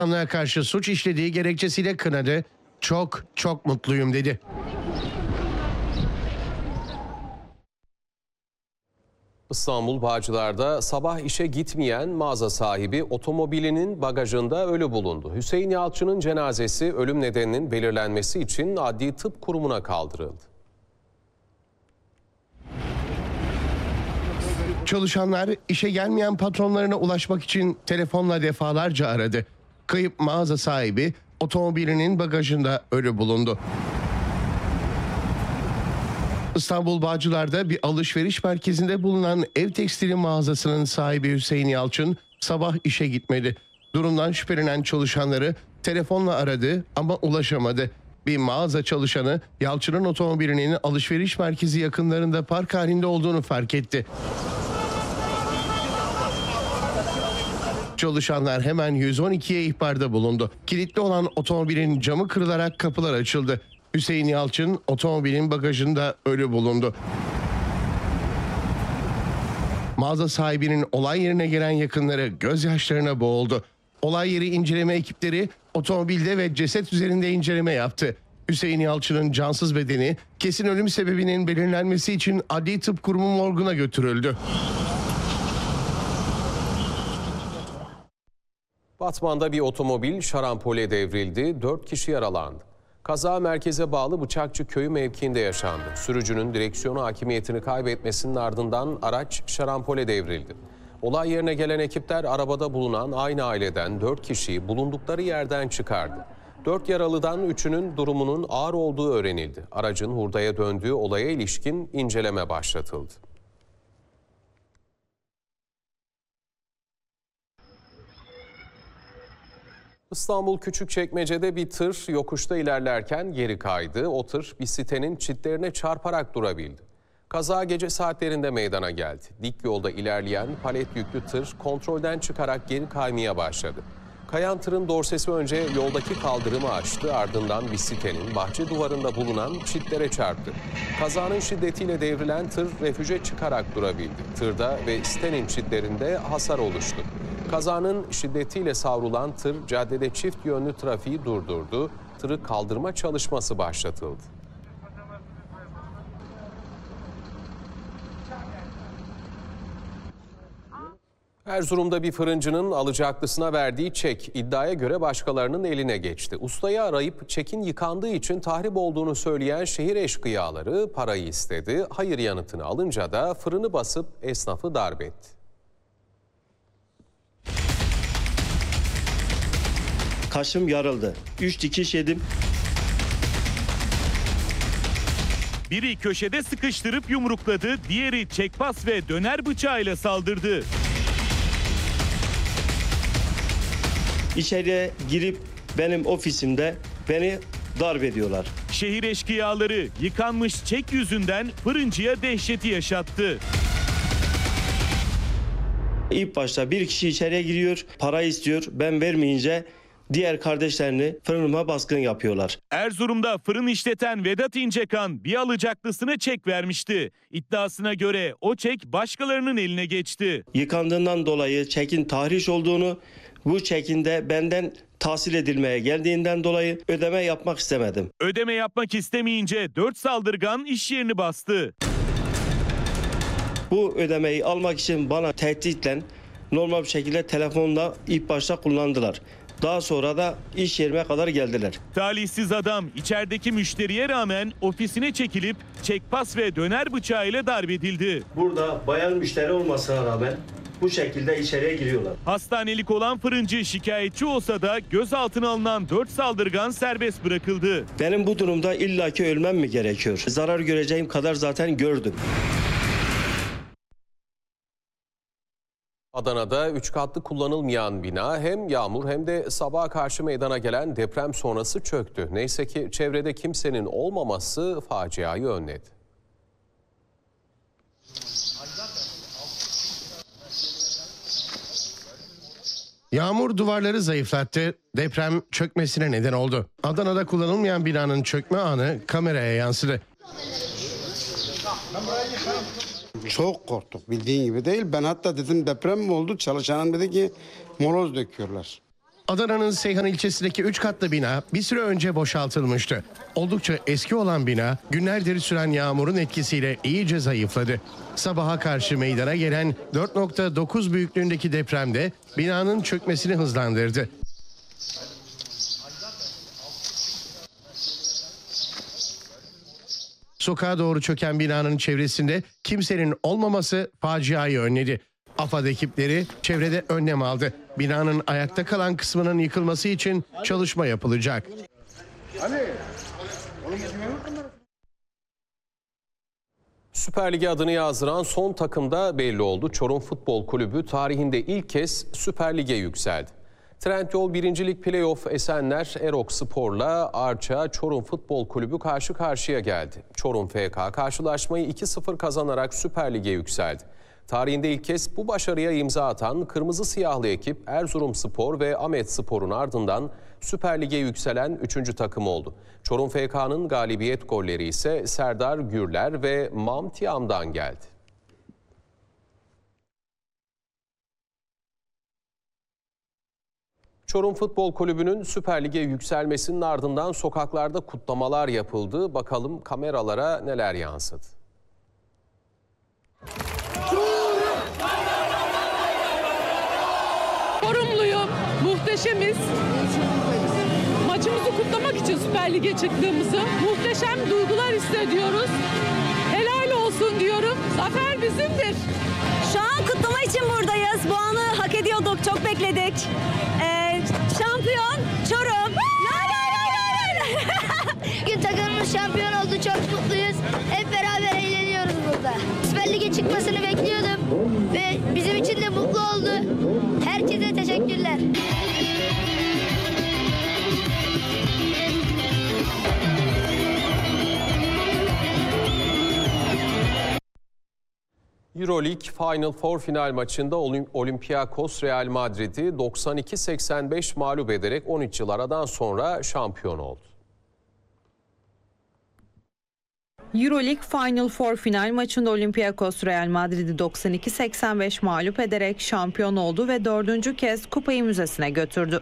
çalışanlara karşı suç işlediği gerekçesiyle kınadı. Çok mutluyum dedi. İstanbul Bağcılar'da sabah işe gitmeyen mağaza sahibi otomobilinin bagajında ölü bulundu. Hüseyin Yalçın'ın cenazesi ölüm nedeninin belirlenmesi için Adli Tıp Kurumu'na kaldırıldı. Çalışanlar işe gelmeyen patronlarına ulaşmak için telefonla defalarca aradı. Kayıp mağaza sahibi otomobilinin bagajında ölü bulundu. İstanbul Bağcılar'da bir alışveriş merkezinde bulunan ev tekstili mağazasının sahibi Hüseyin Yalçın sabah işe gitmedi. Durumdan şüphelenen çalışanları telefonla aradı ama ulaşamadı. Bir mağaza çalışanı Yalçın'ın otomobilinin alışveriş merkezi yakınlarında park halinde olduğunu fark etti. Çalışanlar hemen 112'ye ihbarda bulundu. Kilitli olan otomobilin camı kırılarak kapılar açıldı. Hüseyin Yalçın otomobilin bagajında ölü bulundu. Mağaza sahibinin olay yerine gelen yakınları gözyaşlarına boğuldu. Olay yeri inceleme ekipleri otomobilde ve ceset üzerinde inceleme yaptı. Hüseyin Yalçın'ın cansız bedeni kesin ölüm sebebinin belirlenmesi için Adli Tıp Kurumu morguna götürüldü. Batman'da bir otomobil şarampole devrildi, 4 kişi yaralandı. Kaza merkeze bağlı Bıçakçı Köyü mevkiinde yaşandı. Sürücünün direksiyonu hakimiyetini kaybetmesinin ardından araç şarampole devrildi. Olay yerine gelen ekipler arabada bulunan aynı aileden 4 kişiyi bulundukları yerden çıkardı. 4 yaralıdan 3'ünün durumunun ağır olduğu öğrenildi. Aracın hurdaya döndüğü olaya ilişkin inceleme başlatıldı. İstanbul Küçükçekmece'de bir tır yokuşta ilerlerken geri kaydı. O tır bir sitenin çitlerine çarparak durabildi. Kaza gece saatlerinde meydana geldi. Dik yolda ilerleyen palet yüklü tır kontrolden çıkarak geri kaymaya başladı. Kayan tırın dorsesi önce yoldaki kaldırımı açtı, ardından bir sitenin bahçe duvarında bulunan çitlere çarptı. Kazanın şiddetiyle devrilen tır refüje çıkarak durabildi. Tırda ve sitenin çitlerinde hasar oluştu. Kazanın şiddetiyle savrulan tır caddede çift yönlü trafiği durdurdu. Tırı kaldırma çalışması başlatıldı. Erzurum'da bir fırıncının alacaklısına verdiği çek iddiaya göre başkalarının eline geçti. Ustayı arayıp çekin yıkandığı için tahrip olduğunu söyleyen şehir eşkıyaları parayı istedi. Hayır yanıtını alınca da fırını basıp esnafı darp etti. Kaşım yarıldı. 3 dikiş yedim. Biri köşede sıkıştırıp yumrukladı, diğeri çekpas ve döner bıçağıyla saldırdı. İçeriye girip benim ofisimde beni darp ediyorlar. Şehir eşkıyaları yıkanmış çek yüzünden fırıncıya dehşeti yaşattı. İlk başta bir kişi içeriye giriyor, para istiyor. Ben vermeyince diğer kardeşlerini fırınıma baskın yapıyorlar. Erzurum'da fırın işleten Vedat İncekan bir alacaklısına çek vermişti. İddiasına göre o çek başkalarının eline geçti. Yıkandığından dolayı çekin tahriş olduğunu, bu çekin de benden tahsil edilmeye geldiğinden dolayı ödeme yapmak istemedim. Ödeme yapmak istemeyince 4 saldırgan iş yerini bastı. Bu ödemeyi almak için bana tehditle normal bir şekilde telefonla ilk başta kullandılar. Daha sonra da iş yerime kadar geldiler. Talihsiz adam içerideki müşteriye rağmen ofisine çekilip çekpas ve döner bıçağıyla darp edildi. Burada bayan müşteri olmasına rağmen bu şekilde içeriye giriyorlar. Hastanelik olan fırıncı şikayetçi olsa da gözaltına alınan 4 saldırgan serbest bırakıldı. Benim bu durumda illaki ölmem mi gerekiyor? Zarar göreceğim kadar zaten gördüm. Adana'da 3 katlı kullanılmayan bina hem yağmur hem de sabaha karşı meydana gelen deprem sonrası çöktü. Neyse ki çevrede kimsenin olmaması faciayı önledi. Yağmur duvarları zayıflattı, deprem çökmesine neden oldu. Adana'da kullanılmayan binanın çökme anı kameraya yansıdı. Çok korktuk, bildiğin gibi değil. Ben hatta dedim deprem mi oldu? Çalışanım dedi ki moloz döküyorlar. Adana'nın Seyhan ilçesindeki 3 katlı bina bir süre önce boşaltılmıştı. Oldukça eski olan bina günlerdir süren yağmurun etkisiyle iyice zayıfladı. Sabaha karşı meydana gelen 4.9 büyüklüğündeki depremde binanın çökmesini hızlandırdı. Sokağa doğru çöken binanın çevresinde kimsenin olmaması faciayı önledi. AFAD ekipleri çevrede önlem aldı. Binanın ayakta kalan kısmının yıkılması için çalışma yapılacak. Süper Lig'e adını yazdıran son takım da belli oldu. Çorum Futbol Kulübü tarihinde ilk kez Süper Lig'e yükseldi. Trendyol 1. Lig Playoff Esenler Erok Spor'la Arça Çorum Futbol Kulübü karşı karşıya geldi. Çorum FK karşılaşmayı 2-0 kazanarak Süper Lig'e yükseldi. Tarihinde ilk kez bu başarıya imza atan Kırmızı Siyahlı ekip Erzurumspor ve Ahmetspor'un ardından Süper Lig'e yükselen 3. takım oldu. Çorum FK'nın galibiyet golleri ise Serdar Gürler ve Mam Tiam'dan geldi. Çorum Futbol Kulübü'nün Süper Lig'e yükselmesinin ardından sokaklarda kutlamalar yapıldı. Bakalım kameralara neler yansıdı. Çorumluyum, muhteşemiz. Maçımızı kutlamak için Süper Lig'e çıktığımızı muhteşem duygular hissediyoruz. Helal olsun diyorum, zafer bizimdir. Şu an kutlama için buradayız. Bu anı hak ediyorduk, çok bekledik. Şampiyon Çorum. Bugün takımımız şampiyon oldu, çok mutluyuz. Hep beraber eğleniyoruz burada. Süper Lig'e çıkmasını bekliyordum ve bizim için de mutlu oldu. Herkese teşekkürler. Euroleague Final Four final maçında Olympiakos Real Madrid'i 92-85 mağlup ederek 13 yıl aradan sonra şampiyon oldu. Euroleague Final Four final maçında Olympiakos Real Madrid'i 92-85 mağlup ederek şampiyon oldu ve 4. kez kupayı müzesine götürdü.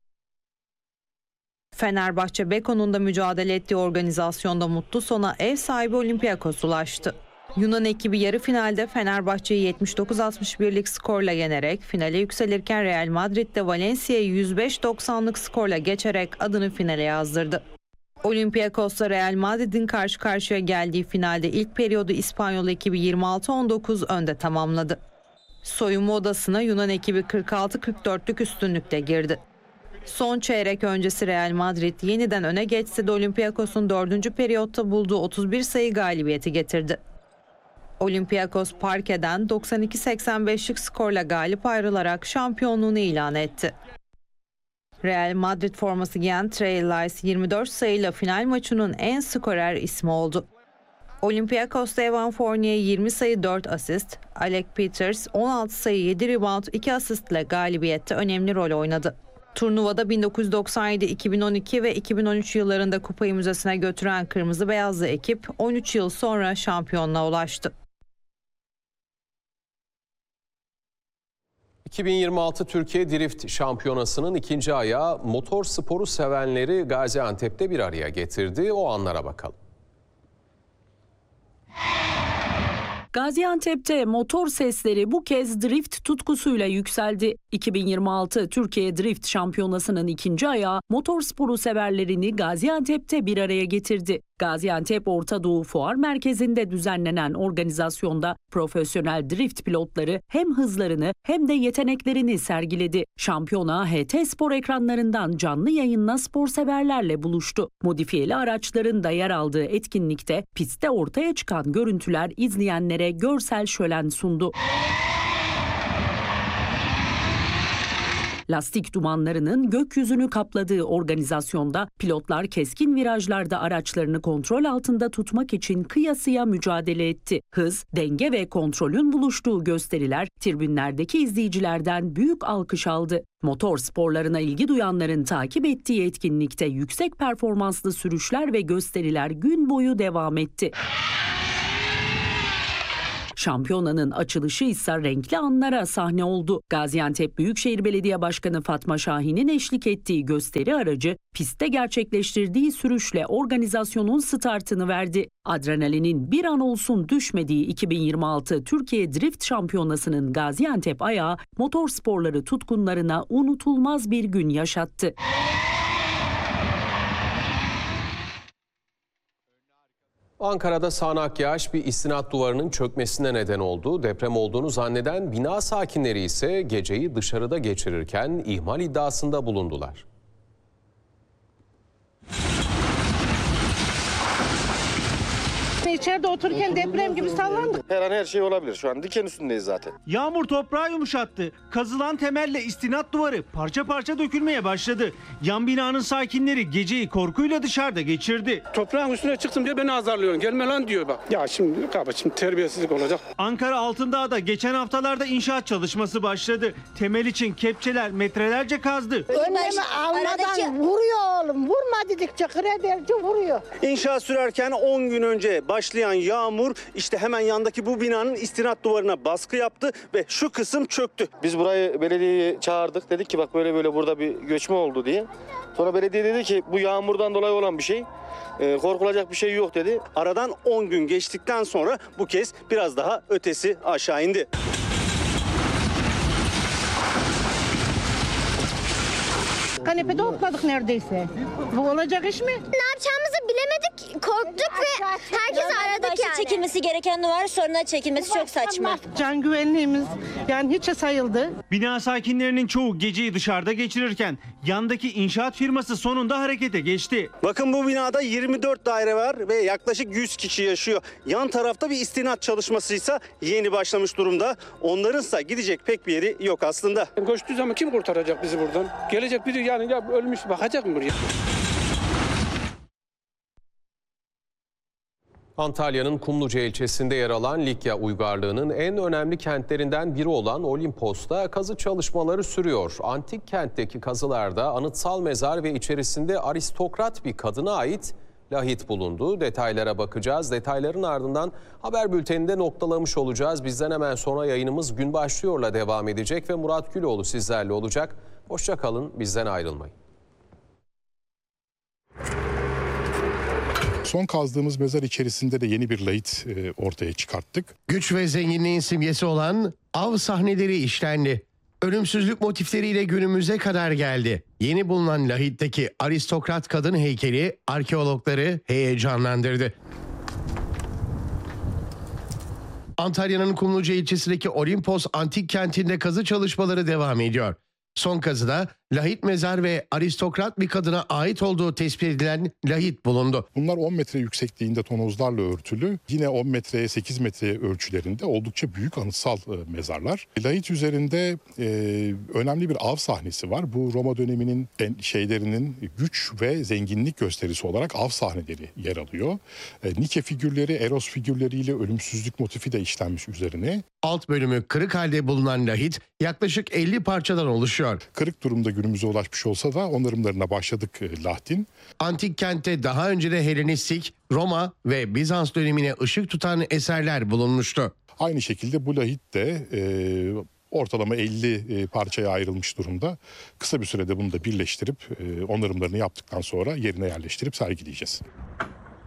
Fenerbahçe Beko'nun da mücadele ettiği organizasyonda mutlu sona ev sahibi Olympiakos ulaştı. Yunan ekibi yarı finalde Fenerbahçe'yi 79-61'lik skorla yenerek finale yükselirken Real Madrid de Valencia'yı 105-90'lık skorla geçerek adını finale yazdırdı. Olympiakos'la Real Madrid'in karşı karşıya geldiği finalde ilk periyodu İspanyol ekibi 26-19 önde tamamladı. Soyunma odasına Yunan ekibi 46-44'lük üstünlükte girdi. Son çeyrek öncesi Real Madrid yeniden öne geçse de Olympiakos'un 4. periyotta bulduğu 31 sayı galibiyeti getirdi. Olympiakos parkeden 92-85'lik skorla galip ayrılarak şampiyonluğunu ilan etti. Real Madrid forması giyen Trey Lyles 24 sayıyla final maçının en skorer ismi oldu. Olympiakos'ta Evan Fournier 20 sayı 4 asist, Alec Peters 16 sayı 7 rebound 2 asistle galibiyette önemli rol oynadı. Turnuvada 1997, 2012 ve 2013 yıllarında kupayı müzesine götüren Kırmızı Beyazlı ekip 13 yıl sonra şampiyonluğa ulaştı. 2026 Türkiye Drift Şampiyonası'nın ikinci ayağı motor sporu sevenleri Gaziantep'te bir araya getirdi. O anlara bakalım. Gaziantep'te motor sesleri bu kez drift tutkusuyla yükseldi. 2026 Türkiye Drift Şampiyonası'nın ikinci ayağı motor sporu severlerini Gaziantep'te bir araya getirdi. Gaziantep Orta Doğu Fuar Merkezi'nde düzenlenen organizasyonda profesyonel drift pilotları hem hızlarını hem de yeteneklerini sergiledi. Şampiyona HT Spor ekranlarından canlı yayınla spor severlerle buluştu. Modifiyeli araçların da yer aldığı etkinlikte pistte ortaya çıkan görüntüler izleyenlere görsel şölen sundu. Lastik dumanlarının gökyüzünü kapladığı organizasyonda pilotlar keskin virajlarda araçlarını kontrol altında tutmak için kıyasıya mücadele etti. Hız, denge ve kontrolün buluştuğu gösteriler tribünlerdeki izleyicilerden büyük alkış aldı. Motor sporlarına ilgi duyanların takip ettiği etkinlikte yüksek performanslı sürüşler ve gösteriler gün boyu devam etti. Şampiyonanın açılışı ise renkli anlara sahne oldu. Gaziantep Büyükşehir Belediye Başkanı Fatma Şahin'in eşlik ettiği gösteri aracı pistte gerçekleştirdiği sürüşle organizasyonun startını verdi. Adrenalinin bir an olsun düşmediği 2026 Türkiye Drift Şampiyonası'nın Gaziantep ayağı motorsporları tutkunlarına unutulmaz bir gün yaşattı. Ankara'da sağanak yağış bir istinat duvarının çökmesine neden oldu. Deprem olduğunu zanneden bina sakinleri ise geceyi dışarıda geçirirken ihmal iddiasında bulundular. İçeride otururken deprem gibi sallandık. Her an her şey olabilir. Şu an diken üstündeyiz zaten. Yağmur toprağı yumuşattı. Kazılan temelle istinat duvarı parça parça dökülmeye başladı. Yan binanın sakinleri geceyi korkuyla dışarıda geçirdi. Toprağın üstüne çıktım diye beni azarlıyorsun. Gelme lan diyor bak. Ya şimdi terbiyesizlik olacak. Ankara Altındağ'da geçen haftalarda inşaat çalışması başladı. Temel için kepçeler metrelerce kazdı. Önlemi almadan vuruyor oğlum. Vurma dedikçe krederci vuruyor. İnşaat sürerken 10 gün önce başlayan yağmur işte hemen yandaki bu binanın istinat duvarına baskı yaptı ve şu kısım çöktü. Biz burayı belediyeye çağırdık. Dedik ki bak böyle burada bir göçme oldu diye. Sonra belediye dedi ki bu yağmurdan dolayı olan bir şey. Korkulacak bir şey yok dedi. Aradan 10 gün geçtikten sonra bu kez biraz daha ötesi aşağı indi. Kanepede otladık neredeyse. Bu olacak iş mi? Ne yapacağımızı bilemedik, korktuk ve herkesi aradık yani. Çekilmesi gereken duvar sonra çekilmesi çok saçma. Can güvenliğimiz yani hiçe sayıldı. Bina sakinlerinin çoğu geceyi dışarıda geçirirken yandaki inşaat firması sonunda harekete geçti. Bakın bu binada 24 daire var ve yaklaşık 100 kişi yaşıyor. Yan tarafta bir istinat çalışmasıysa yeni başlamış durumda. Onlarınsa gidecek pek bir yeri yok aslında. Göçtüğü zaman kim kurtaracak bizi buradan? Gelecek biri yani ya ölmüş bakacak mı buraya? Antalya'nın Kumluca ilçesinde yer alan Likya uygarlığının en önemli kentlerinden biri olan Olimpos'ta kazı çalışmaları sürüyor. Antik kentteki kazılarda anıtsal mezar ve içerisinde aristokrat bir kadına ait lahit bulundu. Detaylara bakacağız. Detayların ardından haber bülteninde noktalamış olacağız. Bizden hemen sonra yayınımız Gün Başlıyor'la devam edecek ve Murat Güloğlu sizlerle olacak. Hoşça kalın, bizden ayrılmayın. Son kazdığımız mezar içerisinde de yeni bir lahit ortaya çıkarttık. Güç ve zenginliğin simgesi olan av sahneleri işlendi. Ölümsüzlük motifleriyle günümüze kadar geldi. Yeni bulunan lahitteki aristokrat kadın heykeli arkeologları heyecanlandırdı. Antalya'nın Kumluca ilçesindeki Olimpos antik kentinde kazı çalışmaları devam ediyor. Son kazıda lahit mezar ve aristokrat bir kadına ait olduğu tespit edilen lahit bulundu. Bunlar 10 metre yüksekliğinde tonozlarla örtülü. Yine 10 metreye 8 metre ölçülerinde oldukça büyük anıtsal mezarlar. Lahit üzerinde önemli bir av sahnesi var. Bu Roma döneminin şeylerinin güç ve zenginlik gösterisi olarak av sahneleri yer alıyor. Nike figürleri, Eros figürleriyle ölümsüzlük motifi de işlenmiş üzerine. Alt bölümü kırık halde bulunan lahit yaklaşık 50 parçadan oluşuyor. Kırık durumda günümüze ulaşmış olsa da onarımlarına başladık lahtin. Antik kentte daha önce de Helenistik, Roma ve Bizans dönemine ışık tutan eserler bulunmuştu. Aynı şekilde bu lahit de ortalama 50 parçaya ayrılmış durumda. Kısa bir sürede bunu da birleştirip onarımlarını yaptıktan sonra yerine yerleştirip sergileyeceğiz.